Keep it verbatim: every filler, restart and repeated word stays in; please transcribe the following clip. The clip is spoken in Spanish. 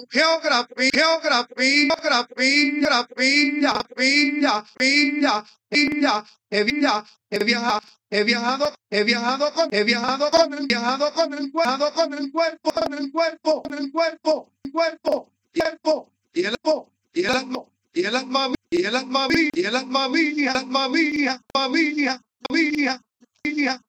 geografía, geografía, geografía, pilla, pilla, pilla, pilla, he viajado, he viajado, he viajado, he viajado con, he viajado con el, viajado con el cuerpo, con el cuerpo, con el cuerpo, con el cuerpo, cuerpo, cuerpo, y el cuerpo, y el alma, y el alma, y el alma, y el alma mía, alma mía, mía, mía, mía.